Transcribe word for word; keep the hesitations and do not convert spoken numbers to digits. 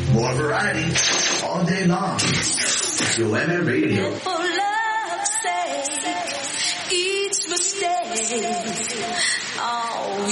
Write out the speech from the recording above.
More variety all day long. U M A Radio. For love's sake, each mistake. Oh,